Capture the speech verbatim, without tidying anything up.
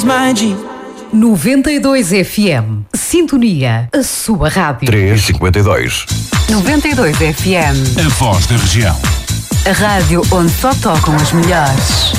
my G. noventa e dois F M. Sintonia, a sua rádio. três cinquenta e dois. noventa e dois F M. A voz da região. A rádio onde só tocam as melhores.